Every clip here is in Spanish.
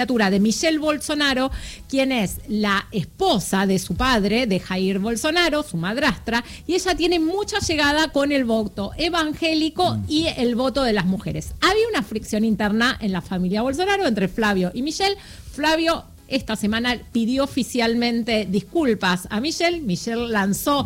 de Michelle Bolsonaro, quien es la esposa de su padre, de Jair Bolsonaro, su madrastra, y ella tiene mucha llegada con el voto evangélico y el voto de las mujeres. Había una fricción interna en la familia Bolsonaro entre Flavio y Michelle. Flavio esta semana pidió oficialmente disculpas a Michelle. Michelle lanzó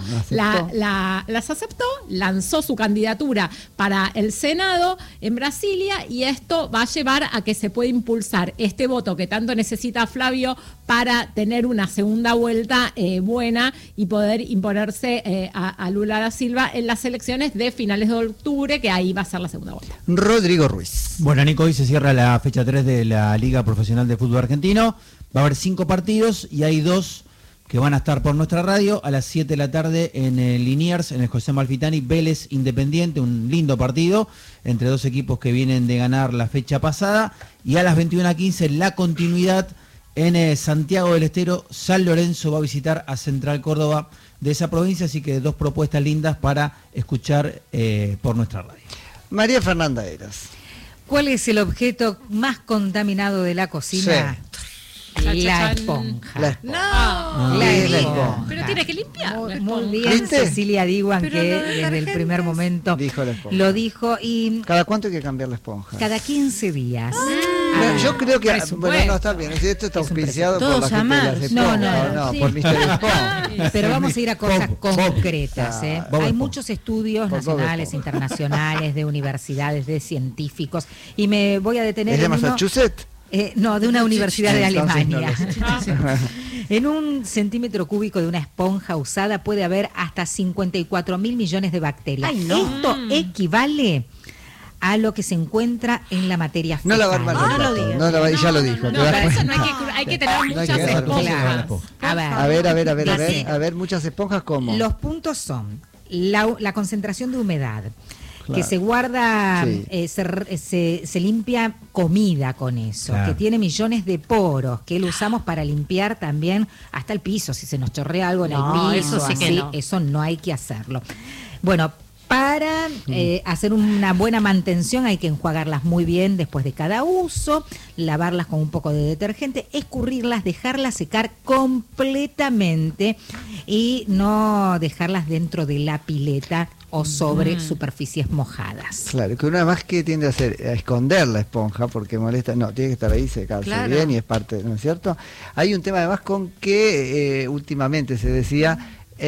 las aceptó, lanzó su candidatura para el Senado en Brasilia, y esto va a llevar a que se pueda impulsar este voto que tanto necesita Flavio para tener una segunda vuelta buena y poder imponerse a Lula da Silva en las elecciones de finales de octubre, que ahí va a ser la segunda vuelta. Rodrigo Ruiz. Bueno, Nico, hoy se cierra la fecha 3 de la Liga Profesional de Fútbol Argentino. Va a haber 5 partidos y hay 2 que van a estar por nuestra radio a las 7 de la tarde en el Liniers, en el José Amalfitani, Vélez Independiente, un lindo partido entre 2 equipos que vienen de ganar la fecha pasada, y a las 21:15 la continuidad en Santiago del Estero. San Lorenzo va a visitar a Central Córdoba de esa provincia, así que 2 propuestas lindas para escuchar por nuestra radio. María Fernanda Eras. ¿Cuál es el objeto más contaminado de la cocina? Sí. La esponja. No, La esponja. pero tiene que limpiar. Muy bien, ¿Viste? Cecilia Diwan, Pero que los desde el detergentes. primer momento Dijo la esponja. lo dijo, y ¿Cada cuánto hay que cambiar la esponja? cada 15 días. No, yo creo que, presupuesto. bueno, no está bien, esto está Es un auspiciado por presupuesto. la gente de las Todos esponjas, No, sí. por Mr. Esponja. Pero vamos a ir a cosas concretas. Ah, Hay Esponja. muchos estudios Por Bob nacionales, Esponja. internacionales, de universidades, de científicos, y me voy a detener ¿Es de en uno, Massachusetts? no, de una universidad de Entonces no Alemania. lo sé. En 1 centímetro cúbico de una esponja usada puede haber hasta 54.000 millones de bacterias. Ay, no. Esto equivale a lo que se encuentra en la materia fecal. No la va a armar los No lo datos. digas. No la va, y ya lo dijo. No, ¿te das para eso cuenta? no hay que tener No hay muchas que dar esponjas. A ver, muchas esponjas como. los puntos son la concentración de humedad, Claro. que se guarda, Sí. se limpia comida con eso, Claro. que tiene millones de poros, que lo usamos para limpiar también hasta el piso, si se nos chorrea algo en No, el piso, eso sí que así, no. eso no hay que hacerlo. Bueno, para hacer una buena mantención hay que enjuagarlas muy bien después de cada uso, lavarlas con un poco de detergente, escurrirlas, dejarlas secar completamente y no dejarlas dentro de la pileta o sobre superficies mojadas. Claro, que una más que tiende a hacer, a esconder la esponja porque molesta, no, tiene que estar ahí, secarse Claro. bien y es parte, ¿no es cierto? Hay un tema además con que últimamente se decía,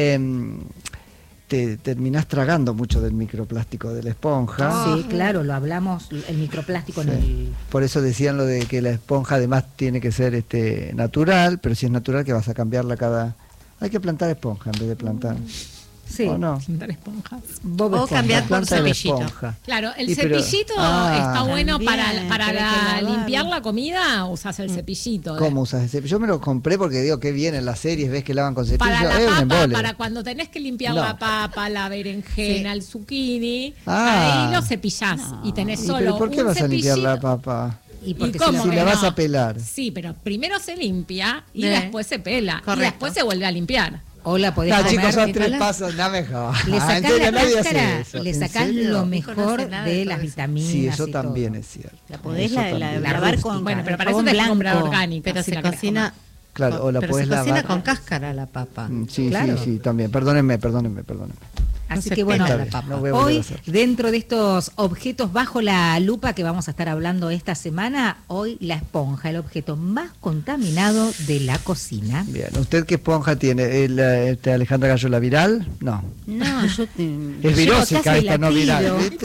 te terminás tragando mucho del microplástico de la esponja. Sí, claro, lo hablamos, el microplástico en Sí. el... Por eso decían lo de que la esponja además tiene que ser natural, pero si es natural que vas a cambiarla cada... Hay que plantar esponja en vez de plantar. Sí, ¿O no? Plantar esponjas. Bob O Esponja. cambiar La por planta de la cepillito. esponja. Claro, el Y pero- cepillito Ah. está bueno También, para pero hay que lavarlo. limpiar la comida, usas el cepillito. ¿Cómo usas ese? Yo me lo compré porque digo que bien en las series, ves que lavan con cepillo, Para la es un papa, embole. para cuando tenés que limpiar No. la papa, la berenjena, el zucchini, Ah. ahí lo cepillás y tenés ¿Y solo pero por qué un vas a limpiar la cepillito. papa? Y porque ¿Y cómo Si que la vas no? a pelar. Sí, pero primero se limpia y Sí. después se pela. Correcto. Y después se vuelve a limpiar. o la podés No, comer, chicos, son ¿qué 3 tal? pasos, no me jodas. Le En sacás serio, la nadie hace cáscara, eso. le ¿En sacás serio? lo No mejor conoce nada de de todo las eso. vitaminas. Sí, eso y también todo. es cierto. La podés Eso también. lavar con Bueno, pero para eso jabón tenés que comprar blanco. orgánica. Pero si se la querés cocina. Claro, o la pero podés se cocina lavar. con cáscara la papa. Sí, Claro. sí, también. Perdónenme. Así se que bueno, pela la papa. hoy No voy a volver a hacer. dentro de estos objetos bajo la lupa que vamos a estar hablando esta semana, hoy la esponja, el objeto más contaminado de la cocina. Bien, ¿usted qué esponja tiene? ¿Alejandra Gallo la viral? No. No, yo Es virósica casi esta, la no viral, tiro. ¿viste?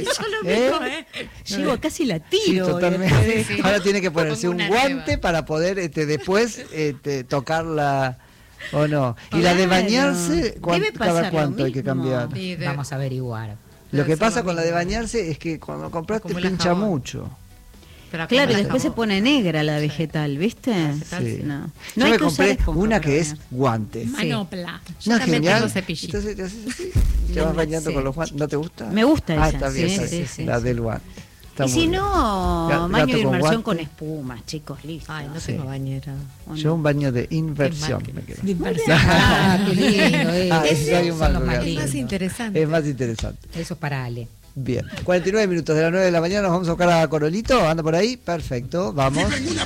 Llego casi la Sí, tiro. totalmente. Sí. Ahora tiene que ponerse Pongo un una guante nueva. para poder después tocarla o no. Y la de Claro. bañarse, Debe cada pasar cuánto lo hay que mismo. cambiar. Sí, Vamos a averiguar. Lo que Debe ser pasa lo con la de mismo. bañarse es que cuando compraste Acumula pincha jabón. mucho. Pero Claro, y acumula después se jabón. pone negra la vegetal, ¿viste? vegetal, Sí. No, Yo no hay me que usar compré esponja una para que es bañar. guante. Manopla. Yo No, también genial. tengo cepillito. Entonces te haces así, te vas bañando Sí. con los guantes. ¿No te gusta? Me gusta esa, Está bien, sí, está sí, bien. sí, La sí. del guante. Está Y muy si bien. no, Gato baño de con inmersión guante. con espumas, chicos, listo. Ay, no Sí. tengo bañera. Yo un baño de inversión Qué me mal quedo. Ah, qué lindo. Ese hay un Son los banco, más claro. Es lindos. más interesante. Es más interesante. Eso es para Ale. Bien. 49 minutos de las 9 de la mañana, nos vamos a buscar a Corolito. ¿Anda por ahí? Perfecto, vamos.